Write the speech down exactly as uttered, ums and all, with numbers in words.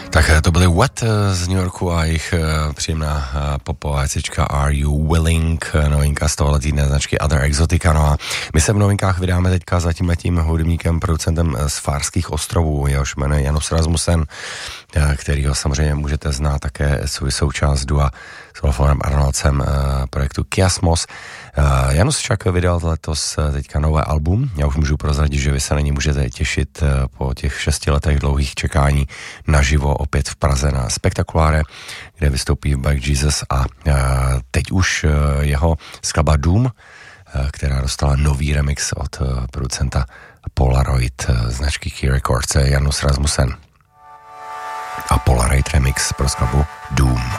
Tak to byly Wet z New Yorku a jejich příjemná popová věcička Are You Willing, novinka z tohohle týdne značky Other Exotica. No a my se v novinkách vydáme teďka za tímhletím hudebníkem, producentem z Farských ostrovů, jehož jmenuje Janus Rasmussen, kterýho samozřejmě můžete znát také svou součást dua s Wolframem Arnoldcem projektu Kiasmos. Janus však vydal letos teďka nové album. Já už můžu prozradit, že vy se na ní můžete těšit po těch šesti letech dlouhých čekání naživo opět v Praze na Spektakuláre, kde vystoupí Black Jesus a teď už jeho skladba Doom, která dostala nový remix od producenta Polaroid značky Key Records, Janus Rasmussen a Polaroid remix pro skladbu Doom.